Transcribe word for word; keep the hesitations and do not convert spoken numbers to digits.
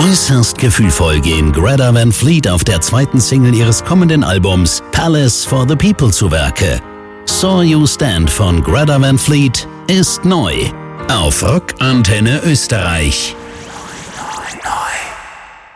Äußerst gefühlvoll gehen Greta Van Fleet auf der zweiten Single ihres kommenden Albums Palace for the People zu Werke. Saw You Stand von Greta Van Fleet ist neu auf Rock Antenne Österreich.